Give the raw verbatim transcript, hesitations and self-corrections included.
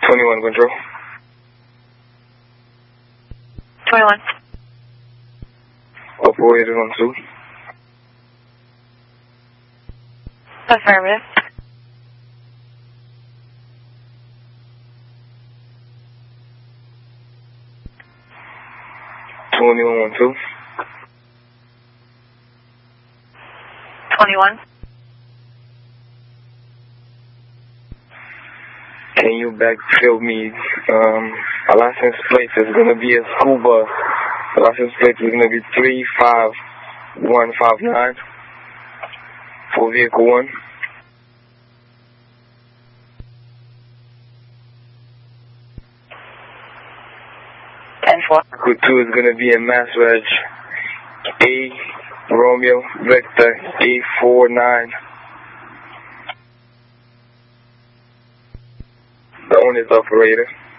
twenty-one control. twenty-one. Operated on two. Affirmative. twenty-one one two. twenty-one. Can you backfill me? Um, a license plate is going to be a school bus. The license plate is going to be three five one five nine for vehicle one. ten four. Vehicle two is going to be a Mass Reg A Romeo Vector eight four nine. The owner's operator.